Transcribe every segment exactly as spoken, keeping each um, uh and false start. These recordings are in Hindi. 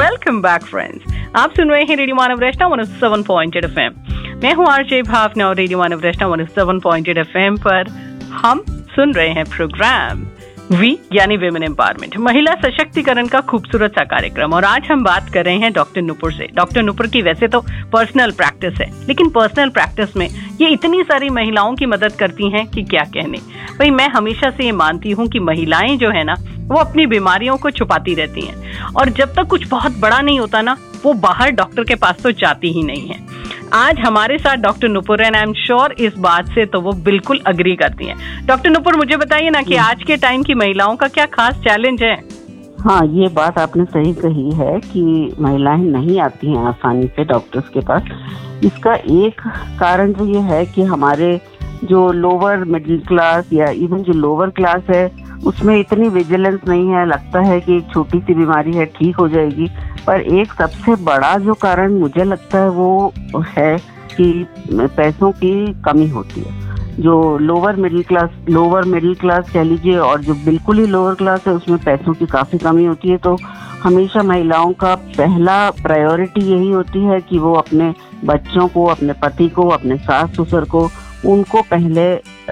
Welcome back friends. आप सुन रहे हैं रेडियो मानव रचना one O seven point eight F M. मैं हूँ आरजे भावना और रेडियो मानव रचना one O seven point eight F M पर हम सुन रहे हैं प्रोग्राम वी यानी विमेन एम्पावरमेंट, महिला सशक्तिकरण का खूबसूरत सा कार्यक्रम। और आज हम बात कर रहे हैं डॉक्टर नुपुर से। डॉक्टर नुपुर की वैसे तो पर्सनल प्रैक्टिस है, लेकिन पर्सनल प्रैक्टिस में ये इतनी सारी महिलाओं की मदद करती हैं कि क्या कहने। भाई मैं हमेशा से ये मानती हूँ कि महिलाएं जो है ना वो अपनी बीमारियों को छुपाती रहती हैं, और जब तक कुछ बहुत बड़ा नहीं होता ना वो बाहर डॉक्टर के पास तो जाती ही नहीं है। आज हमारे साथ doctor Nupur and I am sure इस बात से तो वो बिल्कुल अग्री करती हैं। डॉक्टर नुपुर, मुझे बताइए ना कि आज के टाइम की महिलाओं का क्या खास चैलेंज है? हाँ, ये बात आपने सही कही है कि महिलाएं नहीं आती हैं आसानी से डॉक्टर्स के पास। इसका एक कारण तो ये है कि हमारे जो लोअर मिडिल क्लास या इवन जो लोअर क्लास है उसमें इतनी विजिलेंस नहीं है। लगता है कि एक छोटी सी बीमारी है, ठीक हो जाएगी। पर एक सबसे बड़ा जो कारण मुझे लगता है वो है कि पैसों की कमी होती है। जो lower middle class lower middle class कह लीजिए और जो बिल्कुल ही लोअर क्लास है उसमें पैसों की काफ़ी कमी होती है। तो हमेशा महिलाओं का पहला प्रायोरिटी यही होती है कि वो अपने बच्चों को, अपने पति को, अपने सास ससुर को, उनको पहले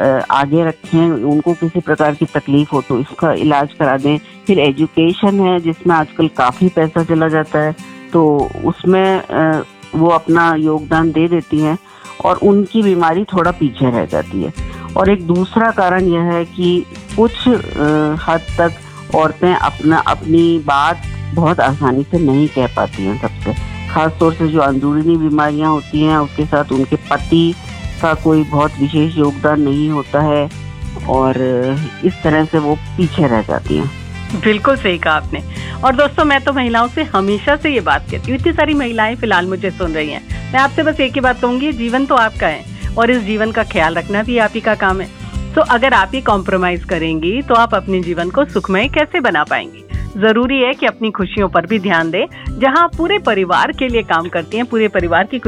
आगे रखें। उनको किसी प्रकार की तकलीफ हो तो इसका इलाज करा दें। फिर एजुकेशन है जिसमें आजकल काफ़ी पैसा चला जाता है, तो उसमें वो अपना योगदान दे देती हैं और उनकी बीमारी थोड़ा पीछे रह जाती है। और एक दूसरा कारण यह है कि कुछ हद तक औरतें अपना अपनी बात बहुत आसानी से नहीं कह पाती हैं। सबसे खास तौर से जो अंदरूनी बीमारियां होती हैं उसके साथ उनके पति का कोई बहुत विशेष योगदान नहीं होता है और इस तरह से वो पीछे रह जाती हैं। बिल्कुल सही कहा आपने। और दोस्तों, मैं तो महिलाओं से हमेशा से ये बात कहती हूँ, इतनी सारी महिलाएं फिलहाल मुझे सुन रही हैं, मैं आपसे बस एक ही बात कहूंगी, जीवन तो आपका है और इस जीवन का ख्याल रखना भी आप ही का काम है। तो अगर आप ही कॉम्प्रोमाइज करेंगी तो आप अपने जीवन को सुखमय कैसे बना पाएंगी? जरूरी है कि अपनी खुशियों पर भी ध्यान दें। जहां आप पूरे परिवार के लिए काम करती हैं, पूरे परिवार की